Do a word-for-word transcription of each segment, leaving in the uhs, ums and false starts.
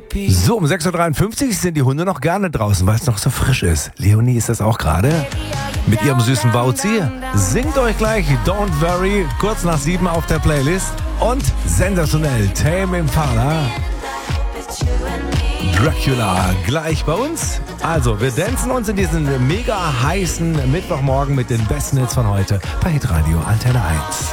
So, um sechs Uhr dreiundfünfzig sind die Hunde noch gerne draußen, weil es noch so frisch ist. Leonie ist das auch gerade. Mit ihrem süßen Wauzi. Singt euch gleich Don't Worry, kurz nach sieben auf der Playlist. Und sensationell, Tame Impala. Dracula gleich bei uns. Also, wir dancen uns in diesen mega heißen Mittwochmorgen mit den besten Hits von heute bei Hitradio Antenne eins.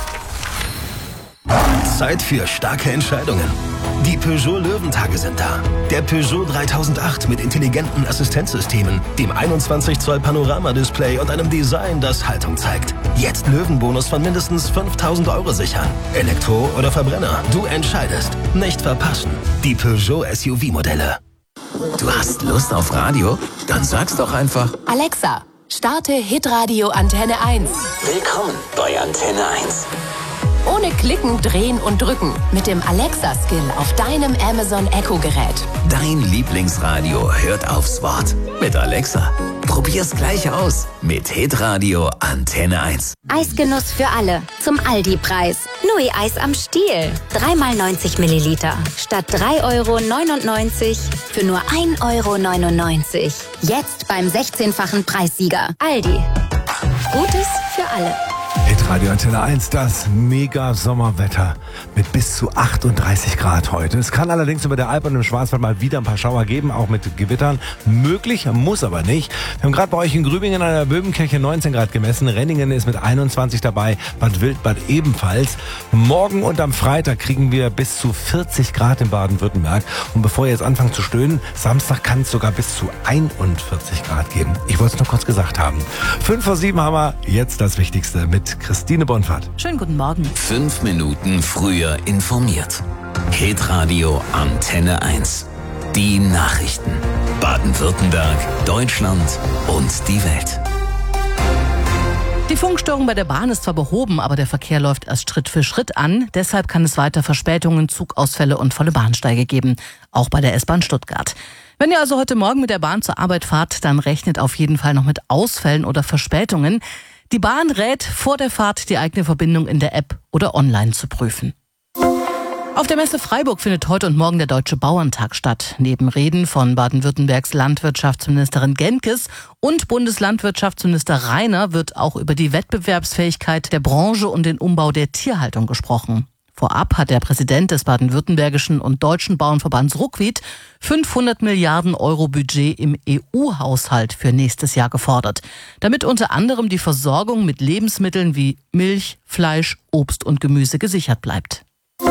Zeit für starke Entscheidungen. Die Peugeot Löwentage sind da. Der Peugeot dreitausendacht mit intelligenten Assistenzsystemen, dem einundzwanzig Zoll Panorama-Display und einem Design, das Haltung zeigt. Jetzt Löwenbonus von mindestens fünftausend Euro sichern. Elektro oder Verbrenner, du entscheidest. Nicht verpassen. Die Peugeot S U V-Modelle. Du hast Lust auf Radio? Dann sag's doch einfach. Alexa, starte Hitradio Antenne eins. Willkommen bei Antenne eins. Ohne Klicken, Drehen und Drücken. Mit dem Alexa-Skill auf deinem Amazon Echo-Gerät. Dein Lieblingsradio hört aufs Wort. Mit Alexa. Probier's gleich aus. Mit Hitradio Antenne eins. Eisgenuss für alle. Zum Aldi-Preis. Nui-Eis am Stiel. drei mal neunzig Milliliter. Statt drei Euro neunundneunzig für nur ein Euro neunundneunzig. Jetzt beim sechzehnfachen Preissieger. Aldi. Gutes für alle. Hitradio Antenne eins, das Mega-Sommerwetter mit bis zu achtunddreißig Grad heute. Es kann allerdings über der Alp und im Schwarzwald mal wieder ein paar Schauer geben, auch mit Gewittern. Möglich, muss aber nicht. Wir haben gerade bei euch in Grübingen an der Böbenkirche neunzehn Grad gemessen. Renningen ist mit einundzwanzig dabei, Bad Wildbad ebenfalls. Morgen und am Freitag kriegen wir bis zu vierzig Grad in Baden-Württemberg. Und bevor ihr jetzt anfangt zu stöhnen, Samstag kann es sogar bis zu einundvierzig Grad geben. Ich wollte es nur kurz gesagt haben. Fünf vor sieben haben wir jetzt das Wichtigste mit Christine Bonfahrt. Schönen guten Morgen. Fünf Minuten früher informiert. Hitradio Antenne eins. Die Nachrichten. Baden-Württemberg, Deutschland und die Welt. Die Funkstörung bei der Bahn ist zwar behoben, aber der Verkehr läuft erst Schritt für Schritt an. Deshalb kann es weiter Verspätungen, Zugausfälle und volle Bahnsteige geben. Auch bei der S-Bahn Stuttgart. Wenn ihr also heute Morgen mit der Bahn zur Arbeit fahrt, dann rechnet auf jeden Fall noch mit Ausfällen oder Verspätungen. Die Bahn rät, vor der Fahrt die eigene Verbindung in der App oder online zu prüfen. Auf der Messe Freiburg findet heute und morgen der Deutsche Bauerntag statt. Neben Reden von Baden-Württembergs Landwirtschaftsministerin Genkes und Bundeslandwirtschaftsminister Rainer wird auch über die Wettbewerbsfähigkeit der Branche und den Umbau der Tierhaltung gesprochen. Vorab hat der Präsident des baden-württembergischen und deutschen Bauernverbands Ruckwied fünfhundert Milliarden Euro Budget im E U-Haushalt für nächstes Jahr gefordert, damit unter anderem die Versorgung mit Lebensmitteln wie Milch, Fleisch, Obst und Gemüse gesichert bleibt.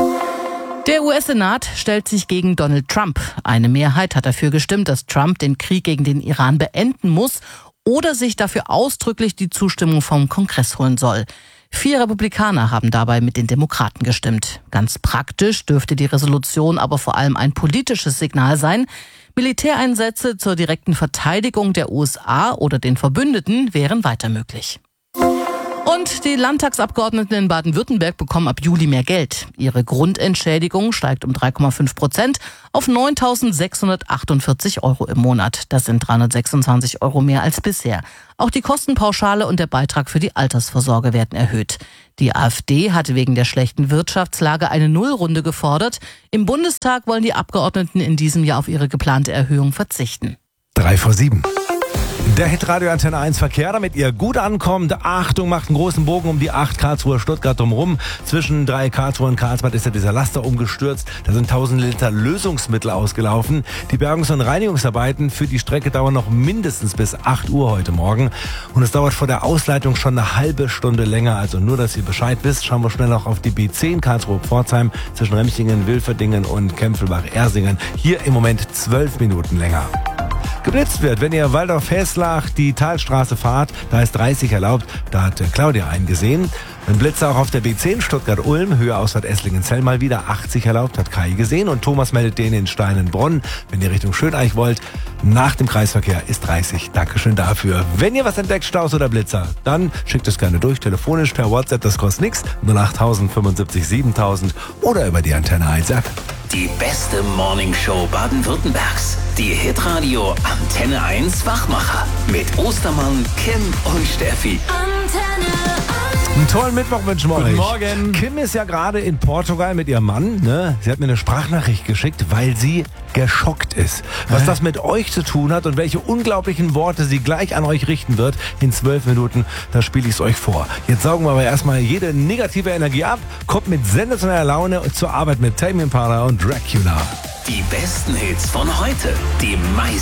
Der U S-Senat stellt sich gegen Donald Trump. Eine Mehrheit hat dafür gestimmt, dass Trump den Krieg gegen den Iran beenden muss oder sich dafür ausdrücklich die Zustimmung vom Kongress holen soll. Vier Republikaner haben dabei mit den Demokraten gestimmt. Ganz praktisch dürfte die Resolution aber vor allem ein politisches Signal sein. Militäreinsätze zur direkten Verteidigung der U S A oder den Verbündeten wären weiter möglich. Und die Landtagsabgeordneten in Baden-Württemberg bekommen ab Juli mehr Geld. Ihre Grundentschädigung steigt um drei Komma fünf Prozent auf neuntausendsechshundertachtundvierzig Euro im Monat. Das sind dreihundertsechsundzwanzig Euro mehr als bisher. Auch die Kostenpauschale und der Beitrag für die Altersvorsorge werden erhöht. Die AfD hatte wegen der schlechten Wirtschaftslage eine Nullrunde gefordert. Im Bundestag wollen die Abgeordneten in diesem Jahr auf ihre geplante Erhöhung verzichten. Drei vor sieben. Der Hitradio Antenne eins Verkehr, damit ihr gut ankommt. Achtung, macht einen großen Bogen um die acht Karlsruhe Stuttgart drumherum. Zwischen drei Karlsruhe und Karlsbad ist ja dieser Laster umgestürzt. Da sind tausend Liter Lösungsmittel ausgelaufen. Die Bergungs- und Reinigungsarbeiten für die Strecke dauern noch mindestens bis acht Uhr heute Morgen. Und es dauert vor der Ausleitung schon eine halbe Stunde länger. Also nur, dass ihr Bescheid wisst, schauen wir schnell noch auf die B zehn Karlsruhe-Pforzheim zwischen Remchingen, Wilferdingen und Kempfelbach-Ersingen. Hier im Moment zwölf Minuten länger. Geblitzt wird, wenn ihr Waldorf-Heslach die Talstraße fahrt, da ist dreißig erlaubt, da hat Claudia einen gesehen. Ein Blitzer auch auf der B zehn Stuttgart-Ulm, Höhe Ausfahrt Esslingen-Zell mal wieder achtzig erlaubt, hat Kai gesehen und Thomas meldet den in Steinenbronn. Wenn ihr Richtung Schöneich wollt, nach dem Kreisverkehr ist dreißig. Dankeschön dafür. Wenn ihr was entdeckt, Staus oder Blitzer, dann schickt es gerne durch, telefonisch per WhatsApp, das kostet nichts, null acht null null fünfundsiebzig siebentausend oder über die Antenne eins App. Die beste Morningshow Baden-Württembergs. Die Hitradio Antenne eins Wachmacher. Mit Ostermann, Kim und Steffi. Antenne eins. Einen tollen Mittwoch wünschen wir euch. Guten Morgen. Kim ist ja gerade in Portugal mit ihrem Mann. Ne? Sie hat mir eine Sprachnachricht geschickt, weil sie geschockt ist. Was das mit euch zu tun hat und welche unglaublichen Worte sie gleich an euch richten wird in zwölf Minuten, da spiele ich es euch vor. Jetzt saugen wir aber erstmal jede negative Energie ab, kommt mit sensationeller Laune zur Arbeit mit Tame Impala und Dracula. Die besten Hits von heute. Die meisten